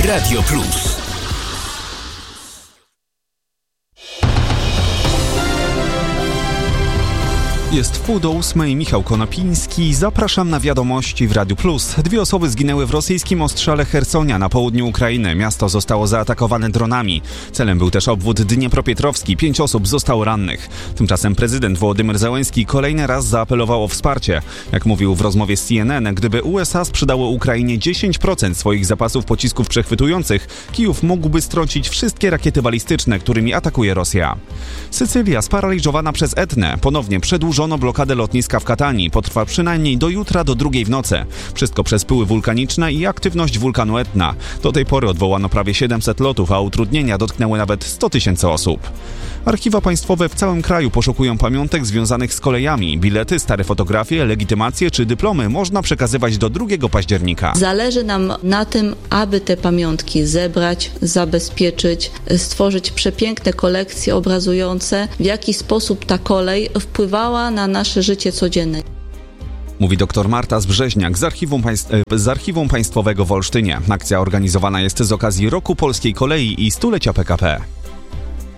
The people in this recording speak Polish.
Radio Plus. Jest 7:30, Michał Konopiński. Zapraszam na wiadomości w Radiu Plus. 2 osoby zginęły w rosyjskim ostrzale Chersonia na południu Ukrainy. Miasto zostało zaatakowane dronami. Celem był też obwód Dniepropietrowski. 5 osób zostało rannych. Tymczasem prezydent Wołodymyr Zełenski kolejny raz zaapelował o wsparcie. Jak mówił w rozmowie z CNN, gdyby USA sprzedały Ukrainie 10% swoich zapasów pocisków przechwytujących, Kijów mógłby strącić wszystkie rakiety balistyczne, którymi atakuje Rosja. Sycylia sparaliżowana przez Etnę. Ponownie przedłużono blokadę lotniska w Katanii. Potrwa przynajmniej do jutra do 2:00 w nocy. Wszystko przez pyły wulkaniczne i aktywność wulkanu Etna. Do tej pory odwołano prawie 700 lotów, a utrudnienia dotknęły nawet 100 000 osób. Archiwa państwowe w całym kraju poszukują pamiątek związanych z kolejami. Bilety, stare fotografie, legitymacje czy dyplomy można przekazywać do 2 października. Zależy nam na tym, aby te pamiątki zebrać, zabezpieczyć, stworzyć przepiękne kolekcje obrazujące, w jaki sposób ta kolej wpływała na nasze życie codzienne. Mówi dr Marta Zbrzeźniak z Archiwum Państwowego w Olsztynie. Akcja organizowana jest z okazji Roku Polskiej Kolei i 100-lecia PKP.